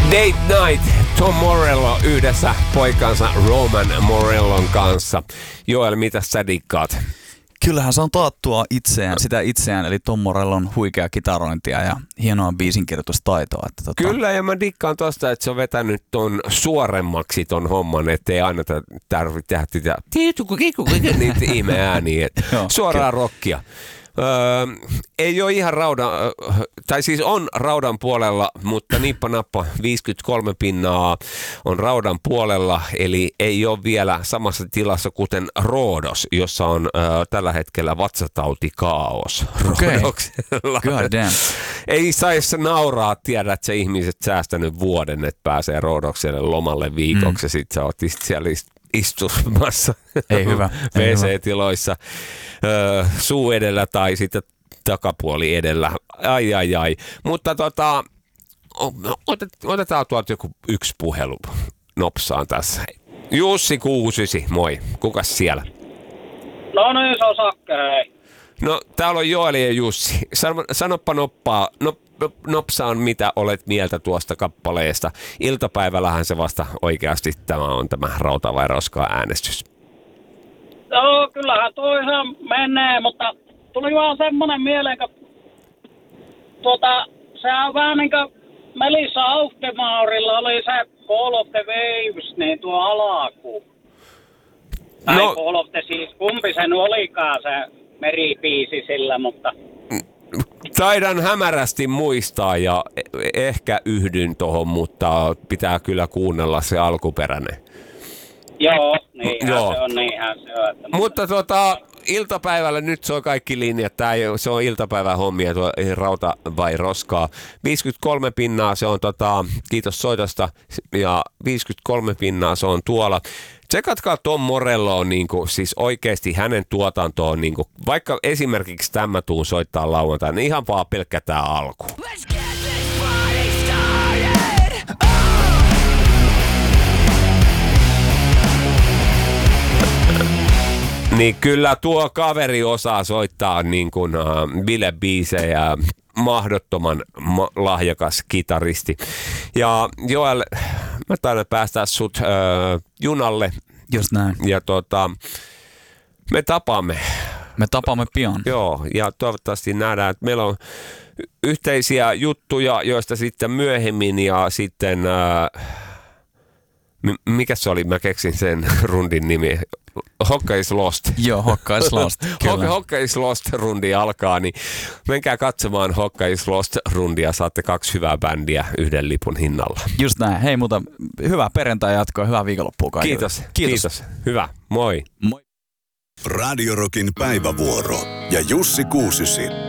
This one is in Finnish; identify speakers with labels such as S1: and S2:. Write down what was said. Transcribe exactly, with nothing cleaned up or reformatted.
S1: Date Night, Tom Morello yhdessä poikansa Roman Morellon kanssa. Joel, mitä sä dikkaat?
S2: Kyllähän se on taattua itseään, sitä itseään, eli Tom Morellon huikea kitarointia ja hienoa biisinkirjoitustaitoa. Että tota...
S1: Kyllä, ja mä dikkaan tosta, että se on vetänyt ton suoremmaksi ton homman, ettei aina tarvitse tehdä niitä ihme ääniä. Suoraa rockia. Öö, ei ole ihan raudan, tai siis on raudan puolella, mutta nippa nappa viisikymmentäkolme pinnaa on raudan puolella, eli ei ole vielä samassa tilassa kuten Rhodos, jossa on öö, tällä hetkellä vatsatautikaos.
S2: Okay. God damn.
S1: Ei saisi nauraa, tiedä, että se ihmiset säästänyt vuoden, että pääsee Rhodokselle lomalle viikoksi, mm. ja sit sä oot siellä istumassa
S2: ei hyvä,
S1: ei V C-tiloissa öö, suu edellä tai sitten takapuoli edellä. Ai ai ai. Mutta tota, otet, otetaan tuolta joku yksi puhelu nopsaan tässä. Jussi kuusi, moi. Kukas siellä?
S3: No niin, se on Sakke, hei.
S1: No täällä on Joeli ja Jussi. Sano, sanoppa noppaa, nop, nopsaan mitä olet mieltä tuosta kappaleesta. Iltapäivällähän se vasta oikeasti tämä on tämä rauta vai roskaa äänestys.
S3: Joo, kyllähän toi ihan menee, mutta tuli vaan semmonen mieleen, kun tuota, sehän on vähän niin kuin Melissa Aufdemaurilla oli se Call of the Waves, niin tuo alaku. Tai no, Call of the siis, kumpi se nyt olikaan se meripiisi sillä, mutta...
S1: Taidan hämärästi muistaa ja ehkä yhdyn tohon, mutta pitää kyllä kuunnella se alkuperäinen.
S3: Joo, niinhän Joo. se on, niinhän se on. Että
S1: mutta tota, iltapäivällä nyt se on kaikki linjat, tää ei, se on iltapäivän hommia, tuo rauta vai roskaa. viisikymmentäkolme pinnaa se on, tota, kiitos soitosta, ja viisikymmentäkolme pinnaa se on tuolla. Tsekatkaa Tom Morello on niinku, siis oikeasti hänen tuotantoon, niinku, vaikka esimerkiksi tämä tuun soittaa lauantaina, niin ihan vaan pelkkä tää alku. Niin kyllä tuo kaveri osaa soittaa niin kuin uh, bilebiisejä, mahdottoman ma- lahjakas kitaristi. Ja Joel, mä taidan päästää sut uh, junalle.
S2: Just näin.
S1: Ja tota, me tapaamme.
S2: Me tapaamme pian.
S1: Joo, ja toivottavasti nähdään, että meillä on yhteisiä juttuja, joista sitten myöhemmin ja sitten... Uh, mikä se oli? Mä keksin sen rundin nimi. Hokka is Lost.
S2: Joo, Hokka is Lost.
S1: Hokka, Hokka is Lost rundi alkaa, niin menkää katsomaan Hokka is Lost rundia. Saatte kaksi hyvää bändiä yhden lipun hinnalla.
S2: Just näin. Hei, mutta hyvää perjantai jatkoa ja hyvää viikonloppua kaikille.
S1: Kiitos. Kiitos. Kiitos. Hyvä. Moi.
S2: Moi.
S4: Radio Rockin päivävuoro ja Jussi Kuusisi.